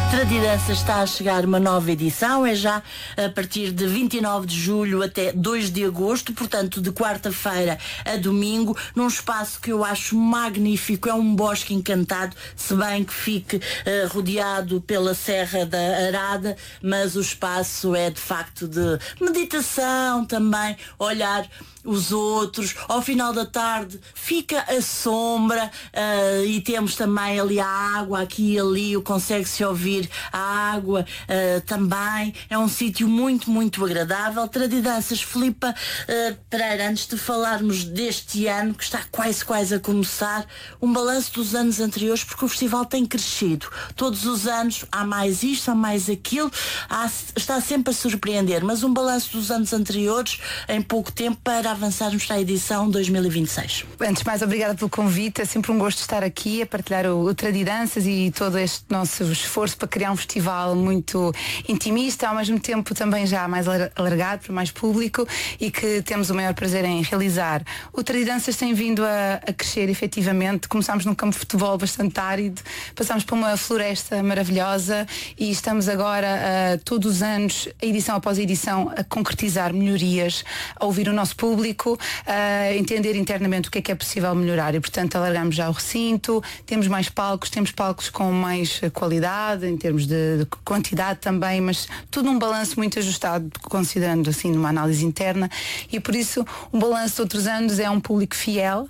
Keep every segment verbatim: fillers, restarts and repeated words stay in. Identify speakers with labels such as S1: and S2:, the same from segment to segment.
S1: Tradidança está a chegar uma nova edição, é já a partir de vinte e nove de julho até dois de agosto, portanto de quarta-feira a domingo, num espaço que eu acho magnífico, é um bosque encantado, se bem que fique uh, rodeado pela Serra da Arada, mas o espaço é de facto de meditação também, olhar os outros, ao final da tarde fica a sombra uh, e temos também ali a água, aqui e ali, consegue-se ouvir a água uh, também, é um sítio muito, muito agradável. Tradidanças, Filipa uh, Pereira, antes de falarmos deste ano, que está quase, quase a começar, um balanço dos anos anteriores, porque o festival tem crescido, todos os anos há mais isto, há mais aquilo, há, está sempre a surpreender, mas um balanço dos anos anteriores, em pouco tempo, para avançarmos para a edição dois mil e vinte e seis.
S2: Antes de mais, obrigada pelo convite. É sempre um gosto estar aqui a partilhar o, o Tradidanças e todo este nosso esforço para criar um festival muito intimista, ao mesmo tempo também já mais alargado para mais público e que temos o maior prazer em realizar. O Tradidanças tem vindo a, a crescer efetivamente. Começámos num campo de futebol bastante árido, passámos por uma floresta maravilhosa e estamos agora, uh, todos os anos, edição após edição, a concretizar melhorias, a ouvir o nosso público, a entender internamente o que é que é possível melhorar e, portanto, alargamos já o recinto, temos mais palcos, temos palcos com mais qualidade, em termos de, de quantidade também, mas tudo um balanço muito ajustado, considerando assim numa análise interna, e por isso um balanço de outros anos é um público fiel,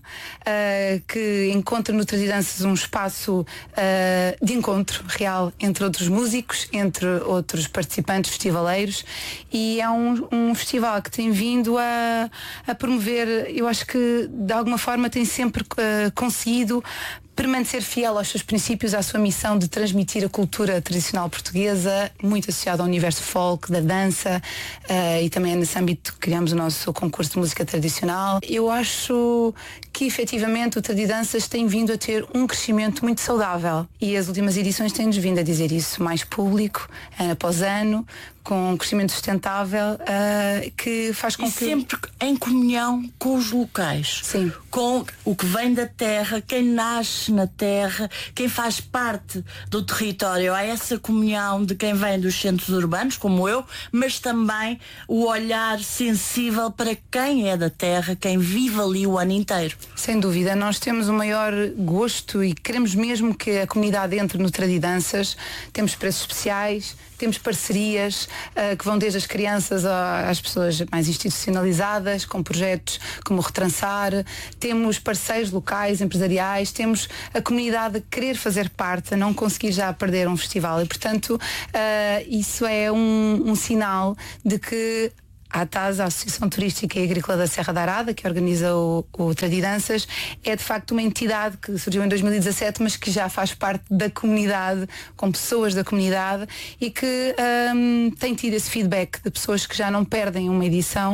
S2: uh, que encontra no Tradidanças um espaço uh, de encontro real entre outros músicos, entre outros participantes festivaleiros, e é um, um festival que tem vindo a a promover, eu acho que de alguma forma tem sempre uh, conseguido permanecer fiel aos seus princípios, à sua missão de transmitir a cultura tradicional portuguesa, muito associada ao universo folk, da dança, uh, e também nesse âmbito criamos o nosso concurso de música tradicional. Eu acho que efetivamente o Tradidanças tem vindo a ter um crescimento muito saudável e as últimas edições têm-nos vindo a dizer isso, mais público, ano após ano, com um crescimento sustentável, uh, que faz com
S1: e
S2: que...
S1: sempre em comunhão com os locais.
S2: Sim.
S1: Com o que vem da terra, quem nasce na terra, quem faz parte do território. Há essa comunhão de quem vem dos centros urbanos, como eu, mas também o olhar sensível para quem é da terra, quem vive ali o ano inteiro.
S2: Sem dúvida, nós temos o maior gosto e queremos mesmo que a comunidade entre no Tradidanças. Temos preços especiais, temos parcerias uh, que vão desde as crianças às pessoas mais institucionalizadas, com projetos como o Retrançar, temos parceiros locais, empresariais, temos a comunidade a querer fazer parte, a não conseguir já perder um festival e, portanto, uh, isso é um, um sinal de que a ATAS, a Associação Turística e Agrícola da Serra da Arada, que organiza o, o Tradidanças, é de facto uma entidade que surgiu em dois mil e dezassete, mas que já faz parte da comunidade, com pessoas da comunidade e que um, tem tido esse feedback de pessoas que já não perdem uma edição,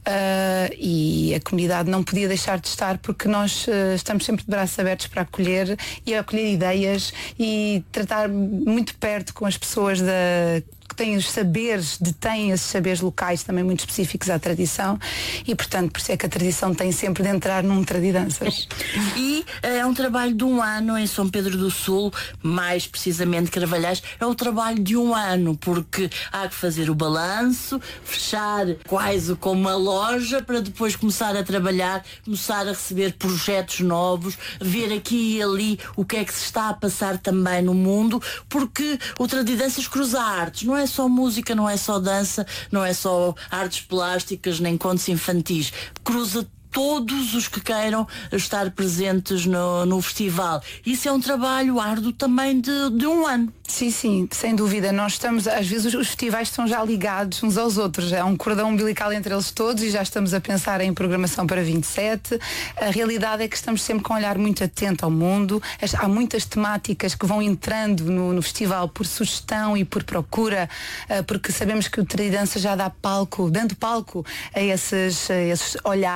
S2: uh, e a comunidade não podia deixar de estar, porque nós uh, estamos sempre de braços abertos para acolher e acolher ideias e tratar muito perto com as pessoas da que têm os saberes, detêm esses saberes locais também muito específicos à tradição e, portanto, por isso é que a tradição tem sempre de entrar num Tradidanças.
S1: E é um trabalho de um ano em São Pedro do Sul, mais precisamente Carvalhais, é o trabalho de um ano, porque há que fazer o balanço, fechar quase como uma loja para depois começar a trabalhar, começar a receber projetos novos, ver aqui e ali o que é que se está a passar também no mundo, porque o Tradidanças cruza artes, não é só música, não é só dança, não é só artes plásticas, nem contos infantis. Cruza todos os que queiram estar presentes no, no festival. Isso é um trabalho árduo também de, de um ano.
S2: Sim, sim, sem dúvida. Nós estamos, às vezes os, os festivais estão já ligados uns aos outros. Há um cordão umbilical entre eles todos e já estamos a pensar em programação para vinte e sete. A realidade é que estamos sempre com um olhar muito atento ao mundo. Há muitas temáticas que vão entrando no, no festival por sugestão e por procura, porque sabemos que o Tradidança já dá palco, dando palco a esses, a esses olhares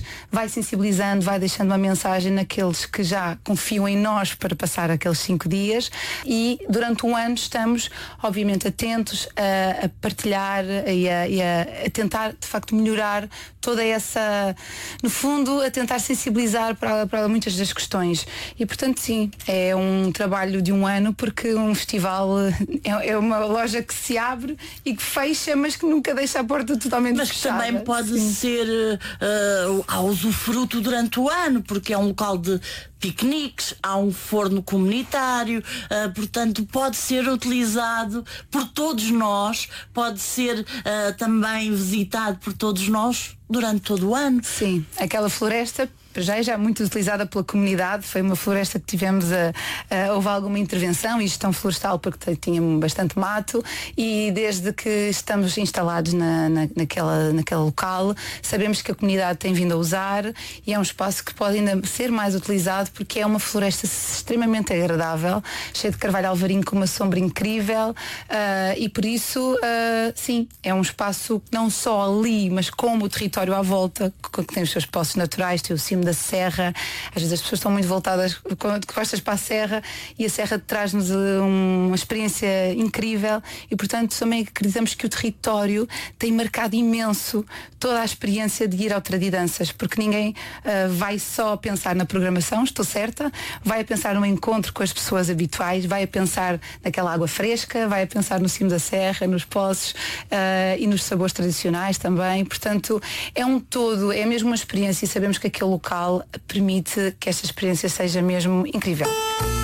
S2: vai sensibilizando, vai deixando uma mensagem naqueles que já confiam em nós para passar aqueles cinco dias, e durante um ano estamos obviamente atentos a, a partilhar e, a, e a, a tentar de facto melhorar toda essa, no fundo, a tentar sensibilizar para, para muitas das questões. E portanto sim, é um trabalho de um ano, porque um festival é, é uma loja que se abre e que fecha, mas que nunca deixa a porta totalmente
S1: mas que
S2: fechada.
S1: também pode
S2: sim.
S1: ser uh, a usufruto durante o ano, porque é um local de piqueniques, há um forno comunitário, uh, portanto pode ser utilizado por todos nós, pode ser uh, também visitado por todos nós durante todo o ano.
S2: Sim, aquela floresta já é já muito utilizada pela comunidade. Foi uma floresta que tivemos a, a houve alguma intervenção e gestão florestal, porque tinha bastante mato, e desde que estamos instalados na, na, naquela, naquele local, sabemos que a comunidade tem vindo a usar, e é um espaço que pode ainda ser mais utilizado, porque é uma floresta extremamente agradável, cheia de carvalho alvarinho com uma sombra incrível, uh, e por isso uh, sim, é um espaço não só ali, mas como o território à volta, que tem os seus poços naturais, tem o cimo da serra. Às vezes as pessoas estão muito voltadas de costas para a serra, e a serra traz-nos uma experiência incrível, e portanto também acreditamos que o território tem marcado imenso toda a experiência de ir ao Tradidanças, porque ninguém uh, vai só pensar na programação, estou certa, vai a pensar no encontro com as pessoas habituais, vai a pensar naquela água fresca, vai a pensar no cimo da serra, nos poços, uh, e nos sabores tradicionais também. Portanto, é um todo, é mesmo uma experiência, e sabemos que aquele local permite que esta experiência seja mesmo incrível.